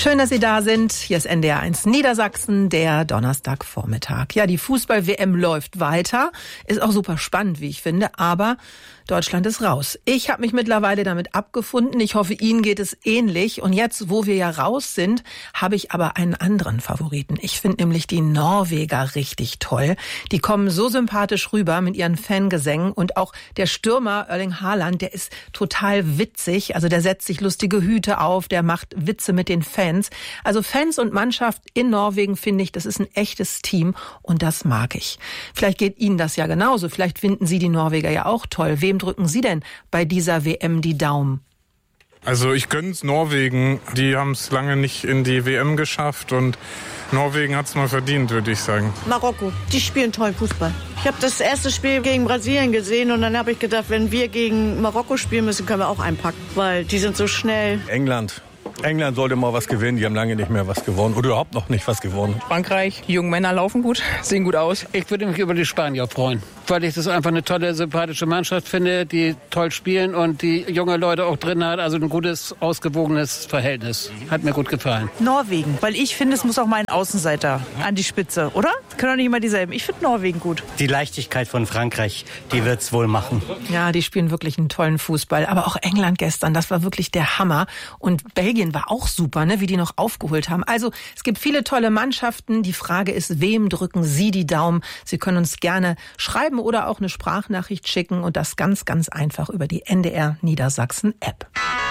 Schön, dass Sie da sind. Hier ist NDR1 Niedersachsen, der Donnerstagvormittag. Ja, die Fußball-WM läuft weiter. Ist auch super spannend, wie ich finde, aber Deutschland ist raus. Ich habe mich mittlerweile damit abgefunden. Ich hoffe, Ihnen geht es ähnlich. Und jetzt, wo wir ja raus sind, habe ich aber einen anderen Favoriten. Ich finde nämlich die Norweger richtig toll. Die kommen so sympathisch rüber mit ihren Fangesängen. Und auch der Stürmer Erling Haaland, der ist total witzig. Also der setzt sich lustige Hüte auf, der macht Witze mit den Fans. Also Fans und Mannschaft in Norwegen, finde ich, das ist ein echtes Team. Und das mag ich. Vielleicht geht Ihnen das ja genauso. Vielleicht finden Sie die Norweger ja auch toll. Wem drücken Sie denn bei dieser WM die Daumen? Also ich gönn's Norwegen. Die haben es lange nicht in die WM geschafft und Norwegen hat's mal verdient, würde ich sagen. Marokko, die spielen tollen Fußball. Ich habe das erste Spiel gegen Brasilien gesehen und dann habe ich gedacht, wenn wir gegen Marokko spielen müssen, können wir auch einpacken, weil die sind so schnell. England sollte mal was gewinnen, die haben lange nicht mehr was gewonnen oder überhaupt noch nicht was gewonnen. Frankreich, die jungen Männer laufen gut, sehen gut aus. Ich würde mich über die Spanier freuen, weil ich das einfach eine tolle, sympathische Mannschaft finde, die toll spielen und die junge Leute auch drin hat, also ein gutes, ausgewogenes Verhältnis. Hat mir gut gefallen. Norwegen, weil ich finde, es muss auch mal ein Außenseiter an die Spitze, oder? Können doch nicht immer dieselben. Ich finde Norwegen gut. Die Leichtigkeit von Frankreich, die wird's wohl machen. Ja, die spielen wirklich einen tollen Fußball. Aber auch England gestern, das war wirklich der Hammer. Und Belgien war auch super, ne, wie die noch aufgeholt haben. Also es gibt viele tolle Mannschaften. Die Frage ist, wem drücken Sie die Daumen? Sie können uns gerne schreiben oder auch eine Sprachnachricht schicken und das ganz, ganz einfach über die NDR Niedersachsen App.